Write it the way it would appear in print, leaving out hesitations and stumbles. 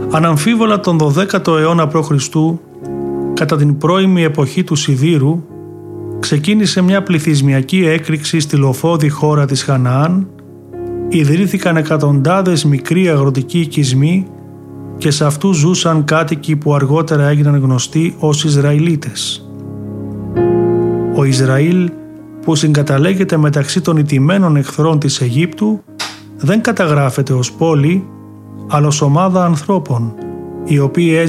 Αναμφίβολα τον 12ο αιώνα π.Χ., κατά την πρώιμη εποχή του Σιδήρου, ξεκίνησε μια πληθυσμιακή έκρηξη στη λοφόδη χώρα της Χαναάν, ιδρύθηκαν εκατοντάδες μικροί αγροτικοί οικισμοί και σε αυτούς ζούσαν κάτοικοι που αργότερα έγιναν γνωστοί ως Ισραηλίτες. Ο Ισραήλ, που συγκαταλέγεται μεταξύ των ηττημένων εχθρών της Αιγύπτου, δεν καταγράφεται ως πόλη, αλλά ως ομάδα ανθρώπων, οι οποίοι